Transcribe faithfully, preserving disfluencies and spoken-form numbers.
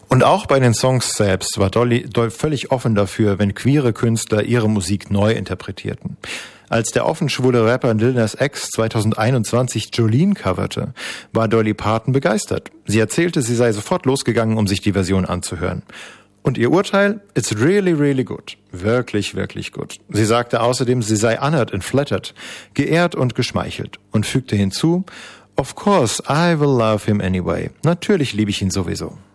Und auch bei den Songs selbst war Dolly, Dolly völlig offen dafür, wenn queere Künstler ihre Musik neu interpretierten. Als der offenschwule Rapper Lil Nas X zweitausendeinundzwanzig Jolene coverte, war Dolly Parton begeistert. Sie erzählte, sie sei sofort losgegangen, um sich die Version anzuhören. Und ihr Urteil? It's really, really good. Wirklich, wirklich gut. Sie sagte außerdem, sie sei honored and flattered, geehrt und geschmeichelt und fügte hinzu, of course, I will love him anyway. Natürlich liebe ich ihn sowieso.